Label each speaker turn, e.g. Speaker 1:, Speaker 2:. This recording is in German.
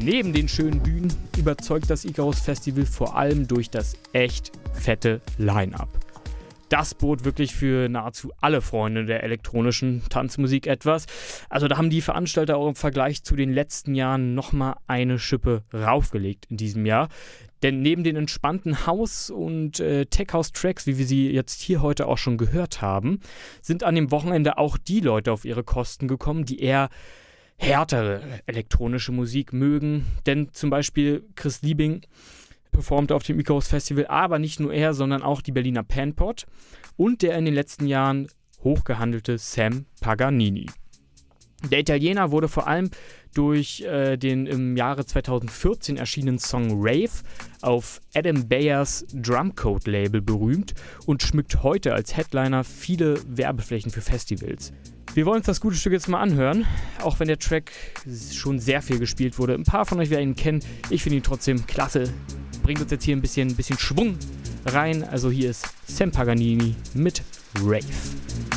Speaker 1: Neben den schönen Bühnen überzeugt das Icarus Festival vor allem durch das echt fette Line-Up. Das bot wirklich für nahezu alle Freunde der elektronischen Tanzmusik etwas. Also da haben die Veranstalter auch im Vergleich zu den letzten Jahren nochmal eine Schippe raufgelegt in diesem Jahr. Denn neben den entspannten House- und Tech-House-Tracks, wie wir sie jetzt hier heute auch schon gehört haben, sind an dem Wochenende auch die Leute auf ihre Kosten gekommen, die eher härtere elektronische Musik mögen. Denn zum Beispiel Chris Liebing performte auf dem Icarus Festival, aber nicht nur er, sondern auch die Berliner Panpot und der in den letzten Jahren hochgehandelte Sam Paganini. Der Italiener wurde vor allem durch den im Jahre 2014 erschienenen Song Rave auf Adam Bayers Drumcode-Label berühmt und schmückt heute als Headliner viele Werbeflächen für Festivals. Wir wollen uns das gute Stück jetzt mal anhören, auch wenn der Track schon sehr viel gespielt wurde. Ein paar von euch werden ihn kennen, ich finde ihn trotzdem klasse. Bringt uns jetzt hier ein bisschen Schwung rein. Also hier ist Sam Paganini mit Rave.